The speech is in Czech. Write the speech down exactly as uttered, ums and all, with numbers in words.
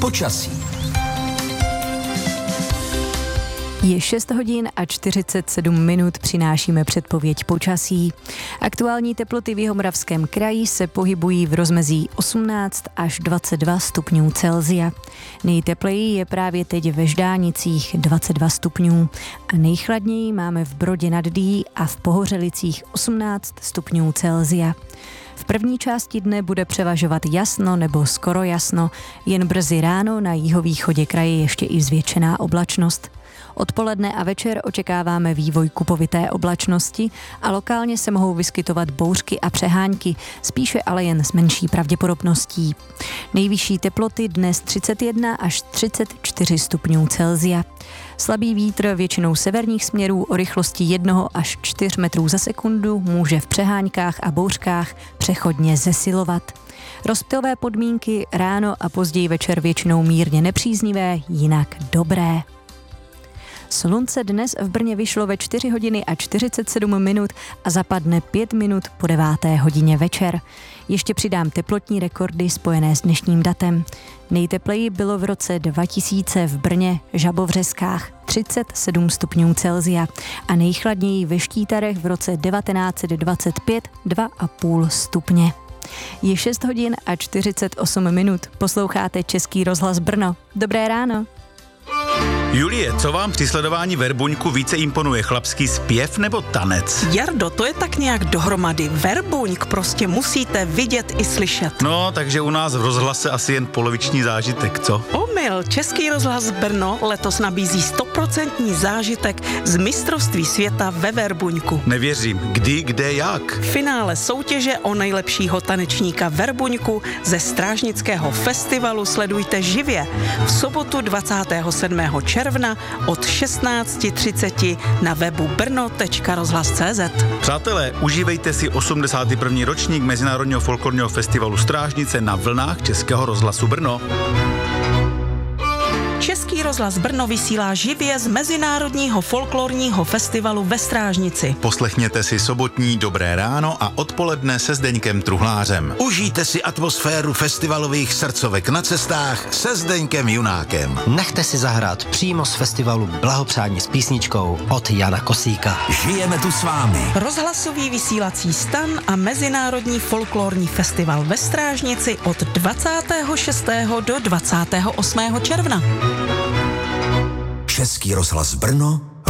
počasí. Je šest hodin a čtyřicet sedm minut, přinášíme předpověď počasí. Aktuální teploty v Jihomoravském kraji se pohybují v rozmezí osmnáct až dvacet dva stupňů Celsia. Nejtepleji je právě teď ve Ždánicích dvacet dva stupňů a nejchladněji máme v Brodě nad Dyjí a v Pohořelicích osmnáct stupňů Celsia. V první části dne bude převažovat jasno nebo skoro jasno, jen brzy ráno na jihovýchodě kraje ještě i zvětšená oblačnost. Odpoledne a večer očekáváme vývoj kupovité oblačnosti a lokálně se mohou vyskytovat bouřky a přehánky, spíše ale jen s menší pravděpodobností. Nejvyšší teploty dnes třicet jedna až třicet čtyři stupňů Celsia. Slabý vítr většinou severních směrů o rychlosti jednoho až čtyř metrů za sekundu může v přeháňkách a bouřkách přechodně zesilovat. Rozptylové podmínky ráno a později večer většinou mírně nepříznivé, jinak dobré. Slunce dnes v Brně vyšlo ve čtyři hodiny a čtyřicet sedm minut a zapadne pět minut po deváté hodině večer. Ještě přidám teplotní rekordy spojené s dnešním datem. Nejtepleji bylo v roce dva tisíce v Brně, Žabovřeskách třicet sedm stupňů Celsia a nejchladněji ve Štítarech v roce devatenáct set dvacet pět dva a půl stupně. Je šest hodin a čtyřicet osm minut. Posloucháte Český rozhlas Brno. Dobré ráno. Julie, co vám při sledování Verbuňku více imponuje, chlapský zpěv nebo tanec? Jardo, to je tak nějak dohromady. Verbuňk prostě musíte vidět i slyšet. No, takže u nás v rozhlase asi jen poloviční zážitek, co? Omyl, Český rozhlas Brno letos nabízí stoprocentní zážitek z mistrovství světa ve Verbuňku. Nevěřím. Kdy, kde, jak? Finále soutěže o nejlepšího tanečníka Verbuňku ze Strážnického festivalu sledujte živě v sobotu dvacátého sedmého června od šestnáct třicet na webu brno tečka rozhlas tečka cé zet. Přátelé, užívejte si osmdesátý první ročník Mezinárodního folklorního festivalu Strážnice na vlnách Českého rozhlasu Brno. Český rozhlas Brno vysílá živě z Mezinárodního folklorního festivalu ve Strážnici. Poslechněte si sobotní Dobré ráno a odpoledne se Zdeňkem Truhlářem. Užijte si atmosféru festivalových srdcovek na cestách se Zdeňkem Junákem. Nechte si zahrát přímo z festivalu blahopřání s písničkou od Jana Kosíka. Žijeme tu s vámi. Rozhlasový vysílací stan a Mezinárodní folklorní festival ve Strážnici od dvacátého šestého do dvacátého osmého června. Český rozhlas Brno